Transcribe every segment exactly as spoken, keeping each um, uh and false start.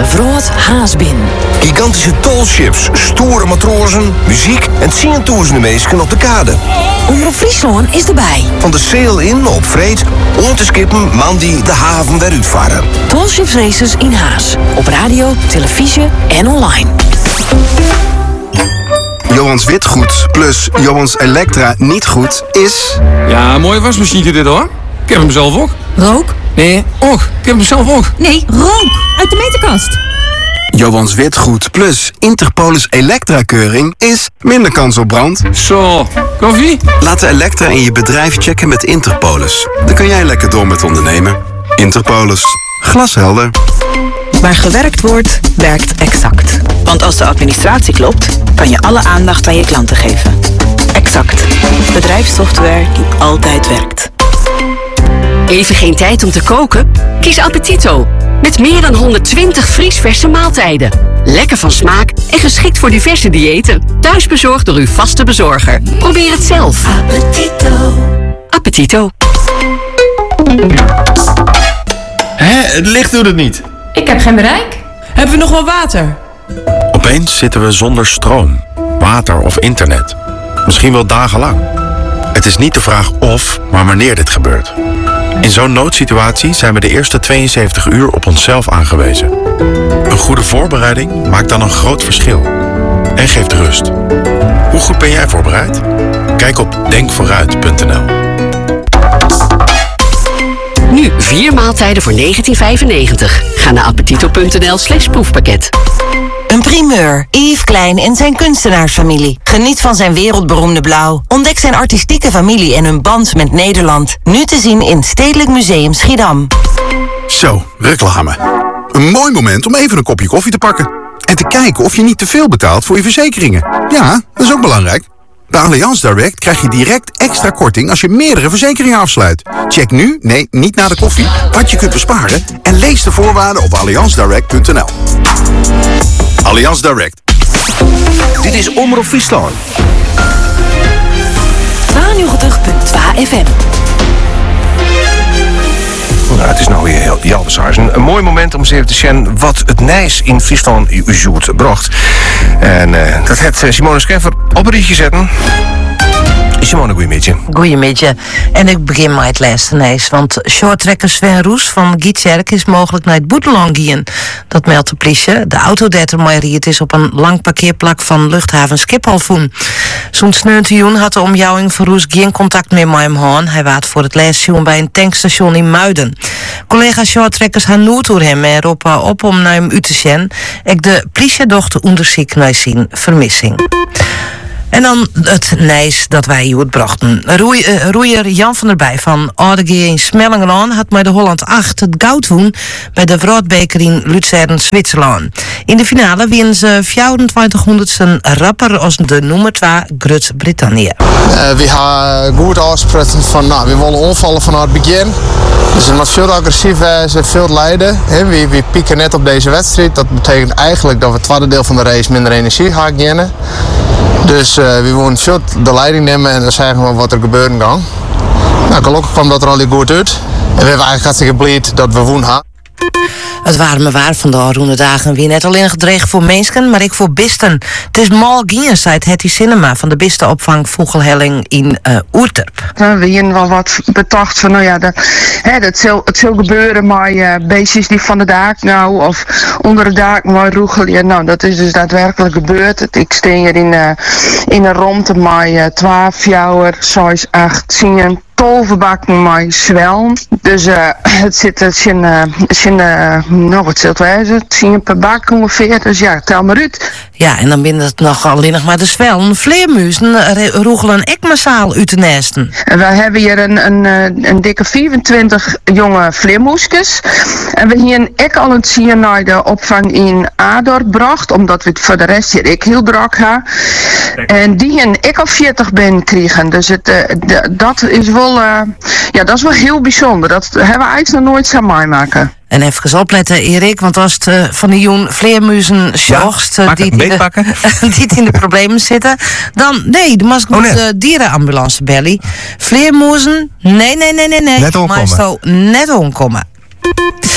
de Vroad Haasbin. Gigantische tallships, stoere matrozen, muziek en tienduizenden mensen op de kade. Omroep Friesland is erbij. Van de sail-in op vreed, om te skippen, man die de haven weer uitvaren. Tallships races in Haas. Op radio, televisie en online. Johans Witgoed plus Johans Elektra niet goed is... Ja, mooie wasmachine dit hoor. Ik heb hem zelf ook. Rook? Nee, och, ik heb hem zelf ook. Nee, rook! Uit de meterkast. Johans Witgoed plus Interpolis Elektra-keuring is minder kans op brand. Zo, koffie? Laat de Elektra in je bedrijf checken met Interpolis. Dan kun jij lekker door met ondernemen. Interpolis. Glashelder. Waar gewerkt wordt, werkt Exact. Want als de administratie klopt, kan je alle aandacht aan je klanten geven. Exact. Bedrijfssoftware die altijd werkt. Even geen tijd om te koken? Kies Appetito. Met meer dan honderdtwintig vriesverse maaltijden. Lekker van smaak en geschikt voor diverse diëten. Thuisbezorgd door uw vaste bezorger. Probeer het zelf. Appetito. Appetito. Hé, het licht doet het niet. Ik heb geen bereik. Hebben we nog wel water? Opeens zitten we zonder stroom, water of internet. Misschien wel dagenlang. Het is niet de vraag of, maar wanneer dit gebeurt. In zo'n noodsituatie zijn we de eerste tweeënzeventig uur op onszelf aangewezen. Een goede voorbereiding maakt dan een groot verschil. En geeft rust. Hoe goed ben jij voorbereid? Kijk op denk vooruit punt n l. Nu vier maaltijden voor negentien vijfennegentig. Ga naar appetito punt n l slash proefpakket. Een primeur. Yves Klein en zijn kunstenaarsfamilie. Geniet van zijn wereldberoemde blauw. Ontdek zijn artistieke familie en hun band met Nederland. Nu te zien in Stedelijk Museum Schiedam. Zo, reclame. Een mooi moment om even een kopje koffie te pakken. En te kijken of je niet te veel betaalt voor je verzekeringen. Ja, dat is ook belangrijk. Bij Allianz Direct krijg je direct extra korting als je meerdere verzekeringen afsluit. Check nu, nee, niet na de koffie, wat je kunt besparen en lees de voorwaarden op allianz direct punt n l. Allianz Direct. Dit is Omroep Friesland. tweeënnegentig punt twee F M. Nou, het is nou weer heel Jalbeshuis. Een, een mooi moment om eens even te zien wat het Nijs in Friesland u zoet bracht. En uh, dat heeft Simone Scheffer op een ritje zetten. Simone, goeiemiddag. Goeiemiddag. En ik begin met het laatste nieuws. Want shorttrekker Sven Roes van Gietjerk is mogelijk naar het boeteland gaan. Dat meldt de politie. De auto dat het is op een lang parkeerplak van luchthaven Schiphol voen. Zo'n sneuntejoen had de omjouwing van Roes geen contact meer met hem gehad. Hij waart voor het laatste bij een tankstation in Muiden. Collega shorttrekkers gaan nooit door hem en roepen op om naar hem uit te zien. Ik de politie dochter onderzoek naar zijn vermissing. En dan het nijs dat wij hier brachten. Roei, uh, roeier Jan van der Bij van A D G in Smellingelaan had bij de Holland acht het goud woen bij de Vroadbeker in Luzern, Zwitserland. In de finale winnen ze vierentwintighonderdste rapper als de nummer twee Groot-Brittannië. Uh, we gaan goed afspreken van, nou, we willen onvallen van het begin. Dus het moet veel agressiever zijn, veel lijden. We, we pieken net op deze wedstrijd. Dat betekent eigenlijk dat we het tweede deel van de race minder energie gaan geven. Dus uh, we willen veel de leiding nemen en dan zeggen we wat er gebeuren kan. Nou, gelukkig kwam dat er al goed uit. En we hebben eigenlijk hartstikke blij dat we woen hadden. Het waren me waar van de roende dagen weer net alleen gedreigd voor mensen, maar ik voor bisten. Het is mal gingen, zei het Hetty Cinema van de bistenopvang Vogelhelling in uh, Oerterp. We hebben wel wat betacht van, nou ja, dat, hè, dat zal, het zal gebeuren met uh, beestjes die van de daak nou of onder de daak maar roegelen. Nou, dat is dus daadwerkelijk gebeurd. Ik steen hier in, uh, in een rondte met uh, twaalf, jouwer, zes, acht, tien. Tolverbakken met zwel. Dus uh, het zit in, uh, in uh, nou wat zult wijzen, het zien per bak ongeveer. Dus ja, tel maar uit. Ja, en dan binnen het nog alleen nog maar de zwel. Vleermuizen roegelen ik massaal uit de nesten. En we hebben hier een, een, een dikke vierentwintig jonge vleermoesjes. En we hier ik al het zien naar de opvang in Adorp bracht, omdat we het voor de rest hier ik heel druk ga. En die hier ik al veertig ben kregen. Dus het, uh, de, dat is wel Uh, ja, dat is wel heel bijzonder. Dat hebben we eigenlijk nog nooit gaan meemaken. En even opletten, Erik, want als het uh, van die joen vleermuizen zocht, ja, die, die, die in de problemen zitten, dan nee, dan moet ik oh, de dierenambulance bellen. Vleermuizen, nee, nee, nee, nee, nee. Net omkomen. Maar zo net omkomen.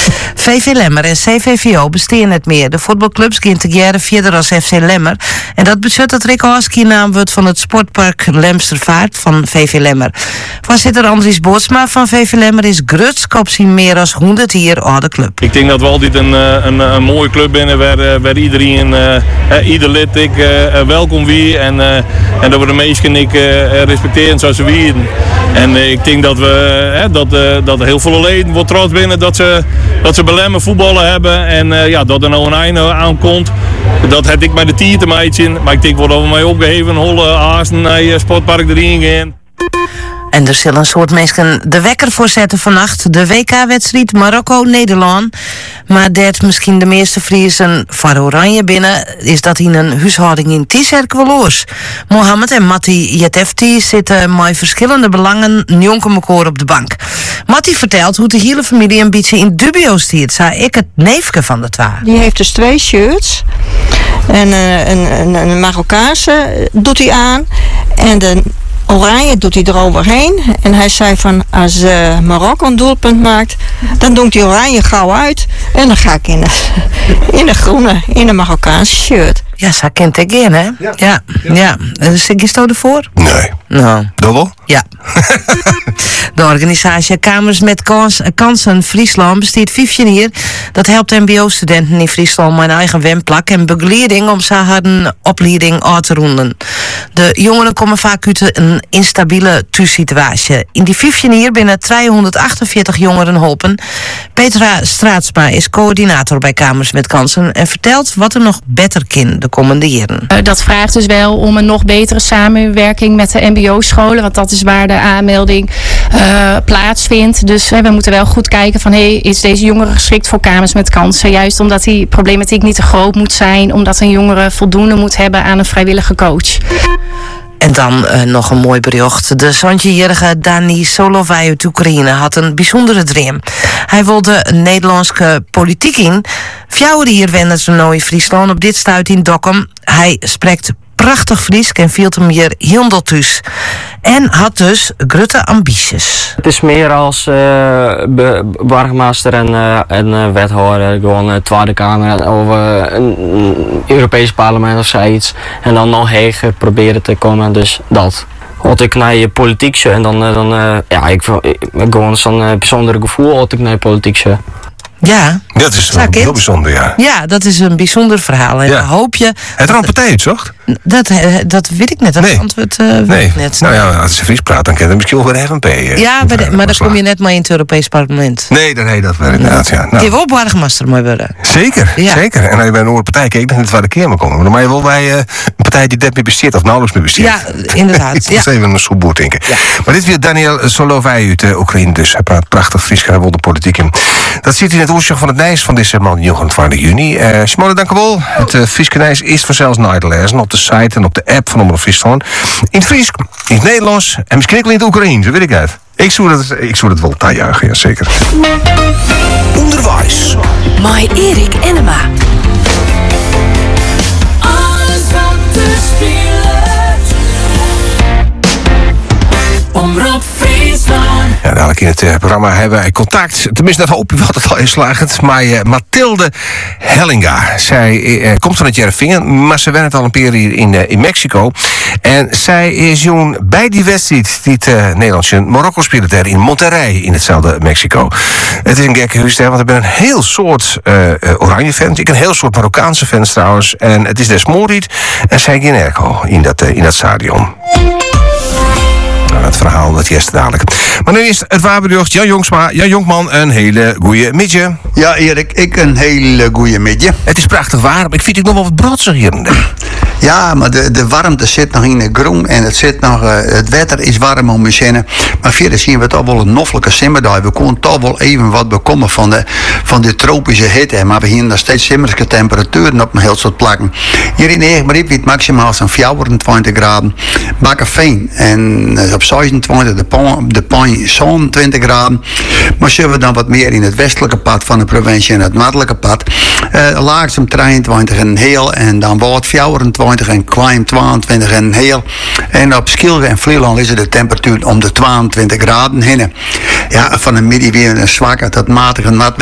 V V Lemmer en C V V O besteden het meer. De voetbalclubs gaan te jaren verder als F C Lemmer. En dat budget dat Rick Hosky naam wordt van het sportpark Lemstervaart van V V Lemmer. Voorzitter Andries Bootsma van V V Lemmer is grutskopsie meer dan honderd jaar oude club. Ik denk dat we altijd een, een, een mooie club binnen waar, waar iedereen, uh, ieder lid ik, uh, welkom wie en, uh, en dat we de meesten ik uh, respecteren zoals ze wieren. En uh, ik denk dat we uh, dat, uh, dat heel veel leden wordt trots binnen dat ze, dat ze belemmen voetballen hebben en uh, ja, dat er nou een einde aankomt. Dat heb ik bij de tier te maken, maar ik denk dat we mij opgeheven holle haasten naar je sportpark erin gaan. En er zullen een soort mensen de wekker voor zetten vannacht. De W K-wedstrijd Marokko-Nederland. Maar dat misschien de meeste Friesen van Oranje binnen is dat in een huishouding in Tizerkweloors. Mohammed en Matti Jetefti zitten met verschillende belangen jonken elkaar op de bank. Matti vertelt hoe de hele familie een beetje in dubio stiert. Zei ik het neefje van de twee. Die heeft dus twee shirts. En uh, een, een, een Marokkaanse doet hij aan. En de oranje doet hij eroverheen. En hij zei van, als uh, Marokko een doelpunt maakt, dan doet hij oranje gauw uit. En dan ga ik in de, in de groene, in de Marokkaanse shirt. Ja, ze kent ik in, hè? Ja. Ja. ja. ja. Zit je zo ervoor? Nee. Nou. Dubbel? Ja. De organisatie Kamers met Kans, Kansen Friesland besteedt vijftien jaar. Dat helpt M B O-studenten in Friesland met een eigen wemplak en begeleiding om ze haar opleiding uit te ronden. De jongeren komen vaak uit een instabiele thuissituatie. In die vijftien jaar binnen driehonderdachtenveertig jongeren helpen. Petra Straatsma is coördinator bij Kamers met Kansen en vertelt wat er nog beter kan de komende jaren. Dat vraagt dus wel om een nog betere samenwerking met de M B O-scholen, want dat is waar de aanmelding uh, plaatsvindt. Dus uh, we moeten wel goed kijken van, hey, is deze jongere geschikt voor Kamers met Kansen? Juist omdat die problematiek niet te groot moet zijn, omdat een jongere voldoende moet hebben aan een vrijwillige coach. En dan uh, nog een mooi bericht. De zoontje-jarige Dani Solovay uit Oekraïne had een bijzondere droom. Hij wilde een Nederlandse politiek in. Fjouwer hier wenden ze nou in Friesland op dit stuit in Dokkum. Hij spreekt prachtig Fries en viel hem hier heel thuis. En had dus grote ambities. Het is meer als uh, burgemeester en, uh, en uh, wethouder, gewoon uh, Tweede Kamer of uh, een, een Europees parlement of zoiets. En dan nog hoger proberen te komen, dus dat. Als ik naar je politiek zit en dan, uh, dan uh, ja, ik, ik, ik gewoon zo'n uh, bijzonder gevoel als ik naar je politiek zit. Ja, dat is wel heel bijzonder, ja. Ja, dat is een bijzonder verhaal. En ja. dan hoop je... Het er een partij uitzocht? Dat, dat weet ik net. Dat nee. antwoord uh, weet nee. ik net. Nou ja, als ze Fries praat, dan kan je misschien wel weer F N P. Uh, ja, maar, de, maar dan kom je net maar in het Europees parlement. Nee, dat heet dat wel inderdaad, ja. Nou. Die wil burgemeester mooi worden. Zeker, ja. zeker. En als je bij een andere partij kijkt, dan is het waar de keer maar komen. Maar dan mag je wel bij uh, een partij die dat meer besteedt of nauwelijks meer besteedt. Ja, inderdaad. Ik moest ja. even een schoolboer denken. Ja. Maar dit weer Daniel Solovay uit uh, Oekraïne dus. Hij praat prachtig Fries en hij wil de politiek in. Dat zit in het oorsprong van het Nijs van deze man tweeëntwintig juni. Uh, Simone, dank u wel. Het uh, Frieske Nijs is vanzelfs na te lezen op de site en op de app van Omroep Friesland. In het Fries, in het Nederlands en misschien ook in het Oekraïne, zo weet ik uit. Ik zou dat, ik zou dat wel tajuichen, ja zeker. Onderwijs. My Erik Enema. Alles wat te spelen. Omroep Friesland. Ja, dadelijk in het uh, programma hebben wij contact, tenminste dat hoop ik wel dat het al is slagend, maar uh, Mathilde Hellinga. Zij uh, komt van het Jervingen, maar ze werkt al een keer hier in, uh, in Mexico. En zij is jong bij die wedstrijd die het uh, Nederlandse Marokko speelde daar in Monterrey in hetzelfde Mexico. Het is een gekke huis daar, want ik ben een heel soort uh, uh, oranje fans, ik een heel soort Marokkaanse fans trouwens. En het is des Mooriet en zij geen ergo in dat, uh, in dat stadion. Het verhaal dat eerst dadelijk. Maar nu is het waarbericht. Jan Jongsma, Jan Jonkman, een hele goeie midje. Ja, Erik, ik een hele goeie midje. Het is prachtig warm. Ik vind het nog wel wat brodsig hier. Ja, maar de, de warmte zit nog in de groen en het, zit nog, uh, het wetter is warm om te zinnen. Maar verder zien we toch wel een noffelijke simmerdag. We konden toch wel even wat bekomen van de, van de tropische hitte. Maar we hier nog steeds simmerlijke temperaturen op een heel soort plakken. Hier in Eegmariep wordt maximaal zo'n vierentwintig graden. Bakkerveen en uh, op zesentwintig, de Pijn, de Pijn zevenentwintig graden. Maar zullen we dan wat meer in het westelijke pad van de provincie en het noordelijke pad. Uh, Laagst drieëntwintig en heel en dan wordt vierentwintig en Klein tweeëntwintig en heel. En op Schilge en Vlieland is de temperatuur om de tweeëntwintig graden heen. Ja, van een midden weer een zwakke tot matige noordwestenwind.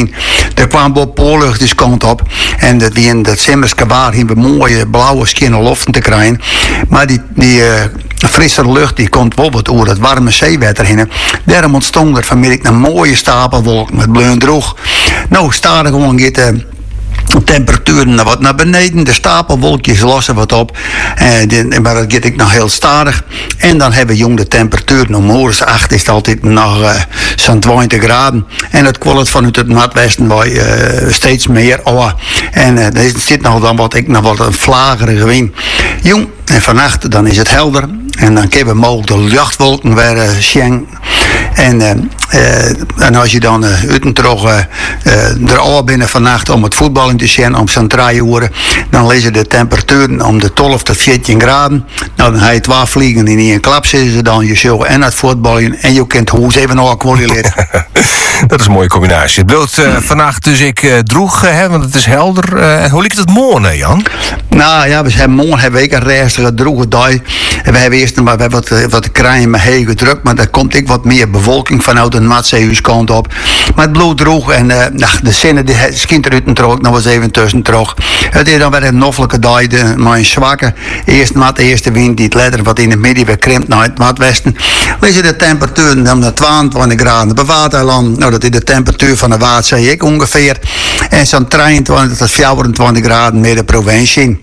zien. Er kwam wel poorlucht die kant op. En dat wie in dat Simmerske waar hier we mooie blauwe schinnen loften te krijgen. Maar die, die uh, frisse lucht die komt bijvoorbeeld over het warme zeewater heen. Daarom ontstond er vanmiddag een mooie stapelwolk met bleun droog. Nou, staat er gewoon gaat de temperaturen wat naar beneden. De stapelwolkjes lossen wat op. Eh, de, maar dat gaat ik nog heel stadig. En dan hebben we jong de temperaturen. Om morgens acht is het altijd nog uh, zo'n twintig graden. En het kwaliteit vanuit het noordwesten bij uh, steeds meer. Oh, en uh, er zit nog dan wat ik nog wat een vlagerige wind. Jong, en vannacht dan is het helder. En dan kunnen we mogelijk de luchtwolken weer uh, zien. En, uh, uh, en als je dan uh, Uttentrog uh, uh, er al binnen vannacht om het voetballen te zien, om zo'n drie uur, dan lezen de temperaturen om de twaalf tot veertien graden. Nou, dan ga je twaalf vliegen in één klap zitten ze dan. Je zult en het voetballen en je kunt hoe even nog kwaliteit. Dat is een mooie combinatie. Het beeld uh, vannacht dus ik uh, droeg, uh, hè, want het is helder. Uh, hoe liep het morgen, Jan? Nou ja, we hebben morgen hebben we een rustige droge dag. En we hebben eerst maar we hebben wat, wat krijgen met heel gedrukt, maar daar komt ik wat meer bewolking vanuit de Maatzeehuiskant op. Maar het bloed droog en uh, nou, de zinnen die schijnt eruit en trok nog eens even tussen terug. Het is dan weer een noffelijke dag, de, maar een zwakke eerste maat, eerste wind die het letter wat in het midden weer krimpt naar het maatwesten. Lees de temperatuur dan naar tweeëntwintig graden bij Waterland. Nou, dat is de temperatuur van de Waadzee ik ongeveer. En zo'n drieëntwintig tot vierentwintig graden meer de provincie.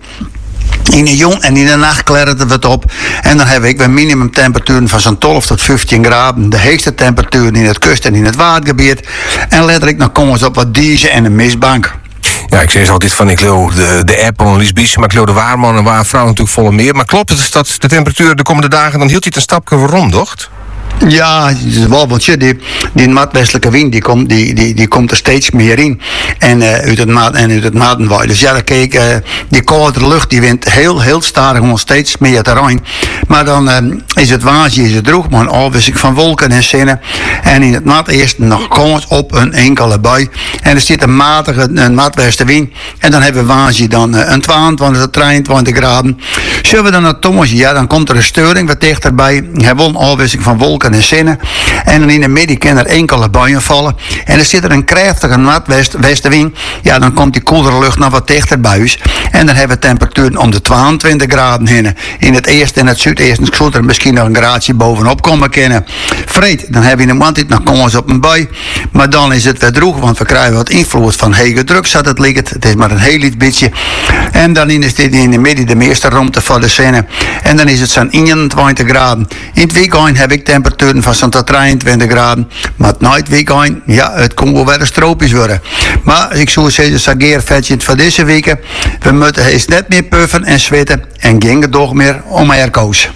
In de jong en in de nacht klert het wat op. En dan heb ik weer minimumtemperaturen van zo'n twaalf tot vijftien graden. De hoogste temperaturen in het kust en in het watergebied. En letterlijk dan komen ze op wat diezen en een mistbank. Ja, ik zei altijd van ik leo de, de app van Lies Bies, maar ik leo de waarman en waarvrouw natuurlijk volle meer. Maar klopt het dat de temperatuur de komende dagen, dan hield hij het een stapje waarom, toch? Ja, wel, want je, die, die maatwestelijke wind die komt, die, die, die komt er steeds meer in. En uh, uit het maat en uit het matenwaai. Dus ja, dan kijk, uh, die koude lucht die wint heel, heel stadig gewoon steeds meer terrein. Maar dan uh, is het waasje, is het droog, maar een afwisseling van wolken en zinnen. En in het maat eerst nog kans op een enkele bui. En er zit een matige, een maatwestenwind. En dan hebben we waasje dan uh, een tweeëntwintig tot drieëntwintig graden. Zullen we dan naar Thomasje? Ja, dan komt er een steuring wat dichterbij. Hij wil een afwisseling van wolken en zinnen. En dan in de midden kan er enkele buien vallen. En er zit er een krachtige noordwestenwind. Ja, dan komt die koelere lucht nog wat dichter bij ons. En dan hebben we temperaturen om de tweeëntwintig graden heen. In het eerste en het zuidesten zou er misschien nog een graadje bovenop komen kunnen. Vreed, dan hebben we in de maand nog kans op een bui. Maar dan is het weer droog, want we krijgen wat invloed van hege druk, zat het liggen. Het is maar een heel iets beetje. En dan is dit in de midden de meeste ruimte voor de zinnen. En dan is het zo'n eenentwintig graden. In het weekend heb ik temperaturen van zo'n tot drieëntwintig graden. Maar het night weekend, ja, het kon wel weer stroopjes worden. Maar ik zou zeggen, sageer vetje van deze weken. We moeten eens net meer puffen en zweten. En gingen toch meer om haar koos.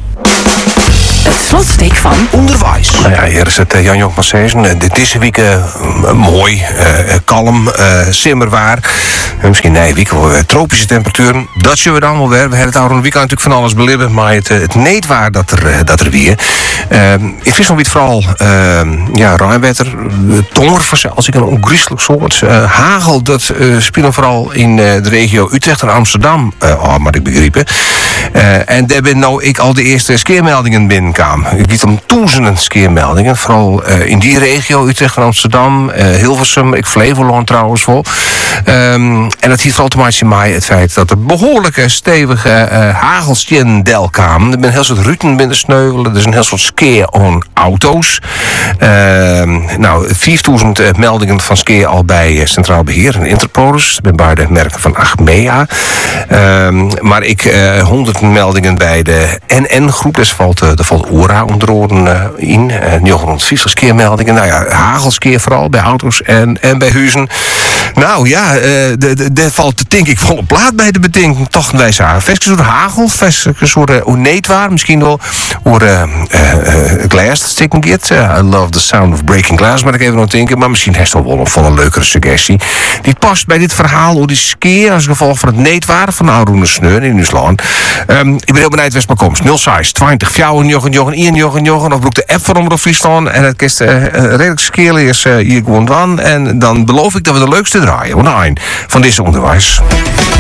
Het slotsteek van onderwijs. Nou ja, hier is het uh, Jan Jong Massesen. Uh, dit is een week uh, mooi, uh, kalm, uh, simmerwaar. Uh, misschien nee, week wel uh, tropische temperaturen. Dat zullen we dan wel weer. We hebben het oude weekend natuurlijk van alles belibben, maar het, uh, het neetwaar dat er, uh, dat er weer. Uh, in Friesland vooral uh, ja, ruimwetter, uh, tonger als ik een ongriezelig soort. Uh, hagel, dat uh, speelt vooral in uh, de regio Utrecht en Amsterdam. Uh, oh, maar ik begrepen. Uh, en daar ben nou ik al de eerste skeermeldingen binnen. Ik weet om duizenden skeermeldingen, vooral uh, in die regio, Utrecht en Amsterdam, uh, Hilversum, ik Flevoland trouwens wel. Um, en dat hield automatisch in mij het feit dat er behoorlijke stevige uh, hagelstjen del kwamen. Er zijn heel soort ruten binnen sneuvelen, er zijn heel soort skeer on auto's. Uh, nou, vierduizend uh, meldingen van skeer al bij uh, Centraal Beheer en Interpolis. Ik ben bij de merken van Achmea. Um, maar ik uh, honderden meldingen bij de N N-groep, dus valt uh, de valt Ora onder uh, in. Uh, negenhonderdvijftig skeermeldingen. Nou ja, hagelskeer vooral bij auto's en, en bij huizen. Nou ja, uh, de, de valt denk ik volle plaat bij de beding. Toch wij zagen. Vestjes door de hagel, vestjes door uh, neetwaar. Misschien wel door uh, uh, glass dat stikken gaat. Uh, I love the sound of breaking glass, maar ik even nog denken. Maar misschien heeft het wel een volle leukere suggestie. Die past bij dit verhaal hoe die skeer als gevolg van het neetwaar van de oude sneur in Nieuwslaan. Um, ik ben heel benieuwd west maar komst. nul zes twintig fjouwen jochen jochen één jochen jochen of broek de app van Omroep Friesland en het kist uh, redelijk skelen is uh, hier gewoon dan en dan beloof ik dat we de leukste draaien. Want een van deze onderwijs.